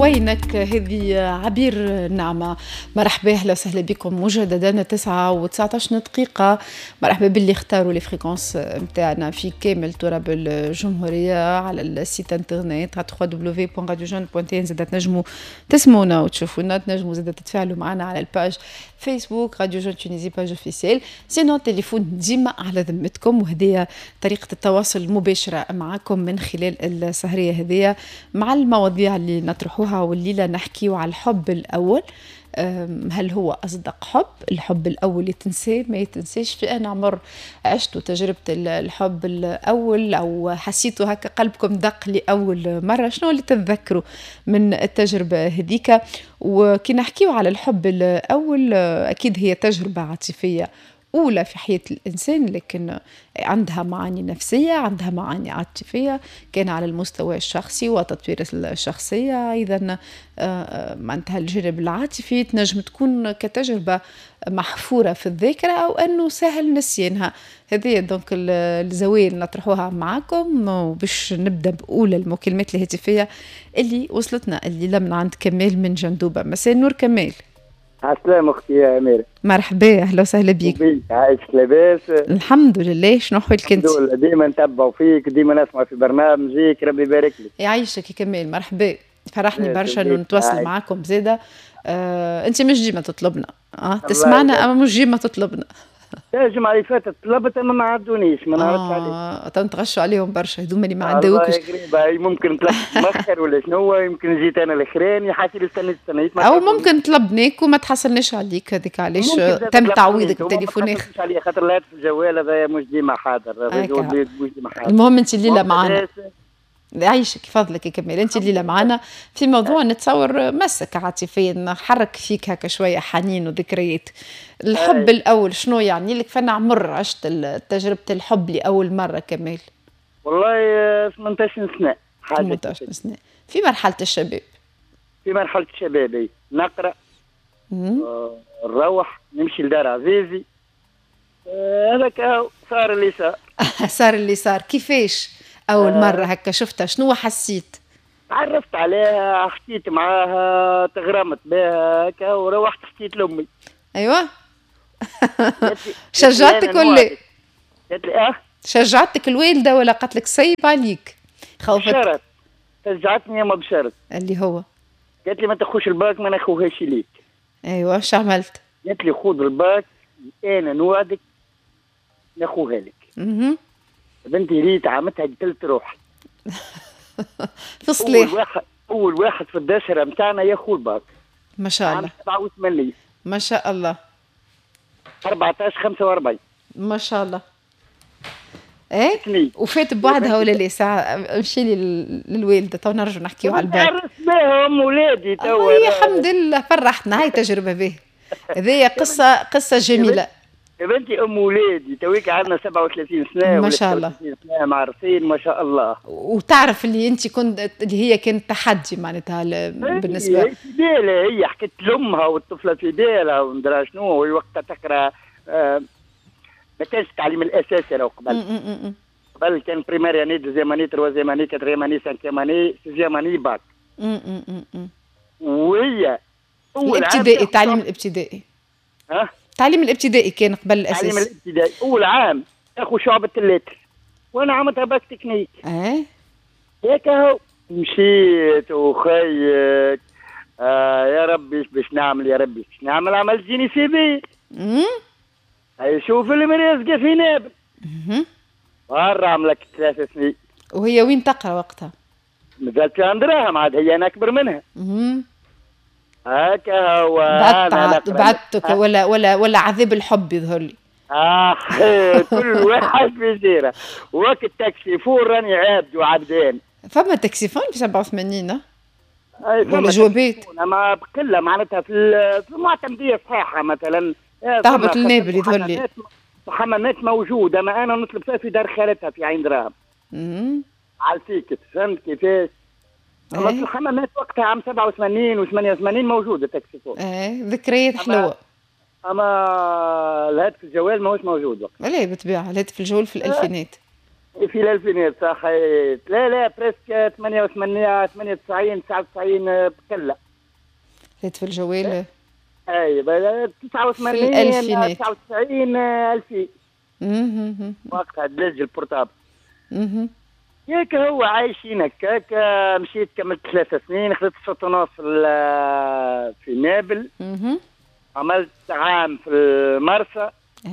وينك هذه عبير نعمة. مرحبا، أهلا وسهلا بكم مجددا. 9:19 دقيقة. مرحبا باللي اختاروا لي فريكونس متاعنا في كامل تراب الجمهورية على السيت انترنت www.radiojeune.tn. زاد تنجموا تسمونا وتشوفونا، تنجموا زاد تتفاعلوا معنا على الباج فيسبوك راديو جون تونيزي باج اوفيسيال. سينو التليفون ديما على ذمتكم، وهدية طريقة التواصل المباشرة معكم من خلال السهرية هذه مع المواضيع اللي نطرحوها. والليلة نحكيو على الحب الأول. هل هو أصدق حب؟ الحب الأول اللي تنساه ما يتنساش. في أنا عمر عشتوا تجربة الحب الأول أو حسيتوا هكا قلبكم دق لأول مرة؟ شنو اللي تتذكروا من التجربة هذيك؟ وكي نحكيو على الحب الأول أكيد هي تجربة عاطفية أولى في حياة الإنسان، لكن عندها معاني نفسية، عندها معاني عاطفية، كان على المستوى الشخصي وتطوير الشخصية أيضا. معناتها الجانب العاطفي تنجم تكون كتجربة محفورة في الذاكرة أو أنه سهل نسيانها. هذه دونك الزوايا نطرحوها معاكم، وباش نبدأ بأولى المكالمات الهاتفية اللي وصلتنا الليلة من عند كمال من جندوبة. مساء النور كمال. عسلامة أختي يا أميرة. مرحبا، أهلا وسهلا بك. عايشك لاباس؟ الحمد لله. شنو حوالك انت؟ الحمد لله، ديما نتبعوا فيك، ديما نسمع في برنامجك، ربي يبارك لك. يعيشك يا كمال، مرحبا. فرحني برشا انه نتواصل معاكم زاده. انت مش ديما تطلبنا، تسمعنا اما مش ديما تطلبنا. الجمعة اللي فاتت طلبت اما ما عدونيش، ما نعرفش عليك. تنتغشوا عليهم برشا، هذوما اللي ما عداوكش. ممكن طلبت مؤخر ولا شنو، يمكن جيت انا الاخراني حاسس استنيت او ممكن طلبناك وما تحصلناش عليك، هذيك علاش تم تعويضك التليفون اخر. علي خاطر الهاتف الجوال هذا مش ديما حاضر، مش ديما حاضر. المهم انت الليله معنا. يعيشك فضلك يا كمال، انت الليله معنا في موضوع نتصور مسك عاطفيا، نحرك فيك هكا شويه حنين وذكريات. الحب الاول شنو يعني لك؟ فانا عمر عشت تجربه الحب لاول مره كمال. والله 18 سنه. 18 سنه في مرحله الشباب. في مرحله الشباب نقرا، نروح نمشي لدار عزيزي، هذاك صار اللي صار. صار اللي صار. كيفاش أول مرة هكا شفتها؟ شنو حسيت؟ تعرفت عليها، حكيت معاها، تغرمت بها هكا، وروحت حكيت لأمي. أيوة. شجعتك ولا؟ قالت لي شجعتك الوالدة ولا قالت لك صيب عليك؟ خوفتك؟ بشرت، شجعتني ما بشرت. اللي هو؟ قالت لي ما تخوش الباك ما ناخوهاش ليك. أيوة، شو عملت؟ قالت لي خذ الباك أنا نوعدك ناخوها لك. بنتي ريت عمتها قتلت روحي. في الصلاح. أول واحد في الدشرة متاعنا ياخو الباك. ما شاء الله. 87. ما شاء الله. 14/45. ما شاء الله. ايه وفات بوحدها ولا لا؟ ساعة امشي لي للوالدة تو نرجع نحكيو على الباك. نعرف بهم ولادي تو. الحمد لله فرحتنا، هاي تجربة به. هذه قصة جميلة. يا بنتي ولادي تويك عندنا 37 سنة ما شاء الله. 37 سنة معرفين ما شاء الله. وتعرف اللي انت كنت اللي هي كانت تحدي معناتها بالنسبة هي في بالها، هي حكيت لأمها والطفلة في بالها وندرا شنو، وقتها تقرا ما كانش التعليم الأساسي راهو قبل كان بريمير اني دوزيام اني تروازيام اني كاتريام اني سانكيام اني سيزيام اني باك. وهي الابتدائي، التعليم الابتدائي. التعليم الابتدائي كان قبل الأساس. التعليم الابتدائي أول عام أخو شعبة اللتر وأنا عملتها باك تكنيك. هيك هو مشيت وخيك يا ربي باش نعمل، يا ربي باش نعمل، عملت جيني سي بي. هاي شوف المريض كيف ينابل. مرة عملك 3 سنين. وهي وين تقرا وقتها؟ مازالت في دراهم عاد، هي أنا أكبر منها. هكا هو. بعدتك ولا عذاب الحب يظهر لي. كل واحد في زيرة. وقت التاكسيفون راني عابد وعبدان. فما تاكسيفون في 87 ولا جوابات؟ أما بقلة معناتها في المعتمدية صحيحة مثلا. تهبط النابل يظهر لي. حمامات موجودة، أما أنا نطلب فيها في دار خالتها في عين دراهم. على الفيكت، فهمت كيفاش؟ أما في الحمامات وقتها عام 87 و88 موجودة تاكسيفون. ذكريات حلوة. أما الهاتف الجوال ماهوش موجود وقتها. لا بالطبيعة الهاتف الجوال في الألفينات. في الألفينيات صحيت. لا بريسك 88 98 99 بكلة. ريت في الجوال. اي 89 في الألفينات 99 2000 وقتها دلج البورتابل. ياك هو عايشين هكاك. مشيت كملت 3 سنين، خذت صوت ونص في نابل. عملت عام في المرسى.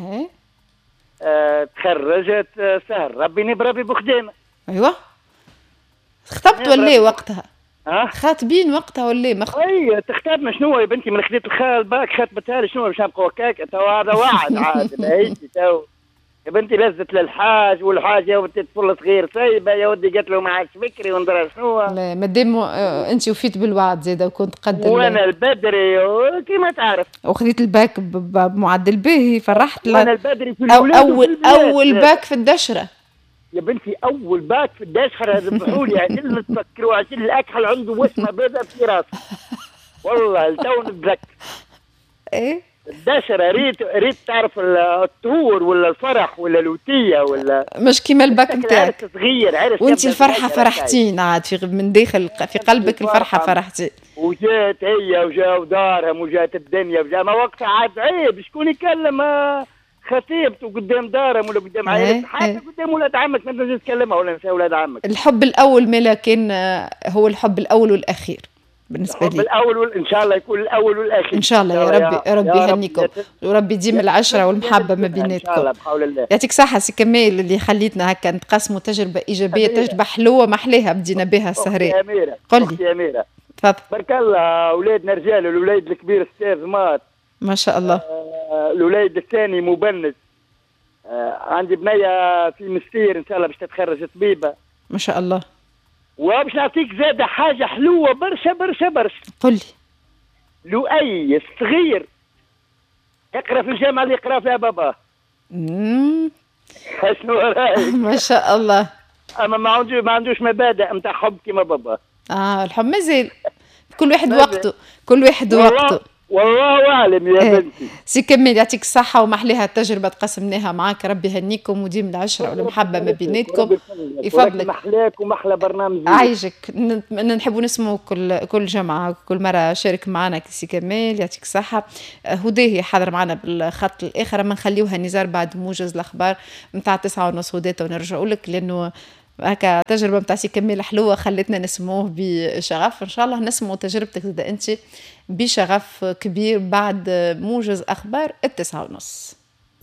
تخرجت سهر ربي بربي بخدامة. ايوه خطبت ولا وقتها؟ خاطبين وقتها ولا اي تختبنا شنو يا بنتي؟ من خديت الباك خطبتها لي شنو باش نبقوا هكاك؟ تو هذا وعد عاد هيتي تو يا بنتي لزت للحاج، والحاج يا ودي طفل صغير سايبه يا ودي قالت له ما عادش بكري وندرى شنو. لا مادام انت وفيت بالوعد زاده وكنت قد وانا البدري كيما تعرف وخذيت الباك بمعدل باهي فرحت. وانا البدري في الولاد اول باك في الدشره يا بنتي، اول باك في الدشره ذبحوا لي عشان تفكروا عشان الاكحل عنده وسمه بدا في راسه والله تو نتذكر. ايه الدشره ريت تعرف الطهور ولا الفرح ولا الوتيه ولا مش كيما الباك نتاعك عرس صغير عرس وانت الفرحه فرحتين عاد في من داخل في قلبك الفرحه فرحتي. وجات هي وجاو دارهم وجات الدنيا وجا ما وقتها عاد عيب شكون يكلم خطيبته قدام دارهم ولا قدام عائلته حتى قدام ولاد عمك ما تنجم تكلمها ولا نساء ولاد عمك. الحب الاول مالا كان هو الحب الاول والاخير بالنسبه لي. الحب الاول ان شاء الله يكون الاول والاخير ان شاء الله. يا ربي يهنيكم وربي يديم العشره والمحبه ما بيناتكم ان شاء الله بحول الله. يعطيك صحه سي كمال اللي خليتنا هكا نتقاسموا تجربه ايجابيه تجربه حلوه محليها بدينا بها السهريه. قل لي يا اميره تفضل. بارك الله اولادنا رجال، الوليد الكبير استاذ مات ما شاء الله. الوليد الثاني مبنج. عندي بنيه في مستير ان شاء الله باش تتخرج طبيبه ما شاء الله. وباش نعطيك زاده حاجه حلوه برشا برشا برشا. قل لي. لؤي الصغير يقرا في الجامعه اللي يقرا فيها باباه. شنو رايك؟ ما شاء الله. اما ما عندوش مبادئ نتاع حب كيما باباه. الحب مازال كل واحد وقته كل واحد وقته. والله اعلم يا بنتي. سي كمال يعطيك الصحة ومحليها التجربة تقسمناها معاك، ربي يهنيكم وديم العشرة والمحبة ما بيناتكم يفضلك. محلاك ومحلى برنامج عايشك. نحبوا نسمعوا كل جمعة كل مرة شارك معنا سي كمال يعطيك الصحة. هداهي حاضر معنا بالخط الآخر، ما نخليوها نزار بعد موجز الأخبار نتاع 9:30 هداتا ونرجعوا لك، لأنه هكا تجربة متاع سي كمال حلوة خلتنا نسموه بشغف. إن شاء الله نسمو تجربتك أنت بشغف كبير بعد موجز أخبار 9:30.